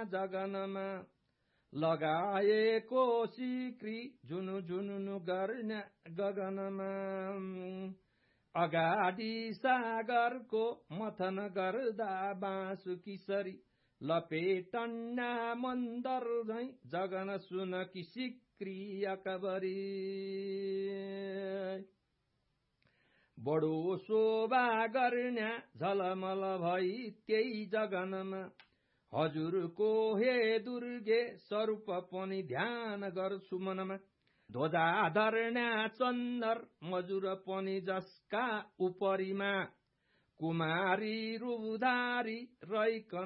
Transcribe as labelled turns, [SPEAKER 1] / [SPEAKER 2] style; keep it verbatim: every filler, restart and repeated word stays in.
[SPEAKER 1] जगनमा लगाएको सिक्री झुनु झुनु गर्ने गगनमा अगाडि सागरको मथन गर्दा बाँसु किसरी लपेटन्ना मन्दर झै जगन सुन कि सिक्री अकबरी बडो शोभा गर्न्या झलमल भई त्यही जगनमा हजुरको हे दुर्गे स्वरूप पनि ध्यान गर्छु मनमा ध्वजा धर्न्या चन्दर मजुर पनि जसका उपरिमा कुमारी रूपधारी रहिकन